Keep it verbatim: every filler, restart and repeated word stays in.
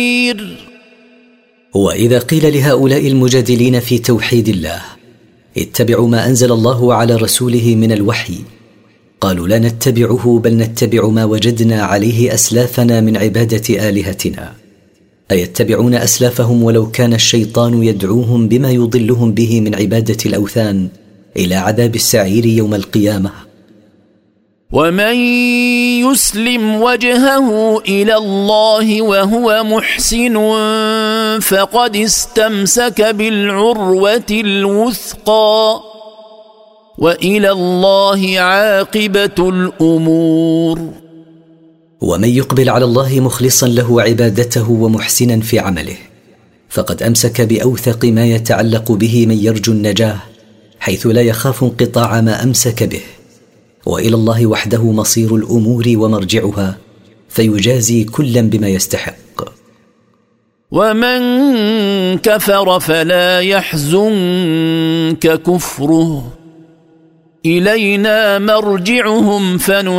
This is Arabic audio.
وإذا قيل لهؤلاء المجادلين في توحيد الله اتبعوا ما أنزل الله على رسوله من الوحي، قالوا لا نتبعه بل نتبع ما وجدنا عليه أسلافنا من عبادة آلهتنا. أيتبعون أسلافهم ولو كان الشيطان يدعوهم بما يضلهم به من عبادة الأوثان إلى عذاب السعير يوم القيامة. ومن يسلم وجهه إلى الله وهو محسن فقد استمسك بالعروة الوثقى وإلى الله عاقبة الأمور. ومن يقبل على الله مخلصا له عبادته ومحسنا في عمله فقد أمسك بأوثق ما يتعلق به من يرجو النجاة، حيث لا يخاف انقطاع ما أمسك به، وإلى الله وحده مصير الأمور ومرجعها، فيجازي كلا بما يستحق. ومن كفر فلا يحزنك كفره إلينا مرجعهم فنعلم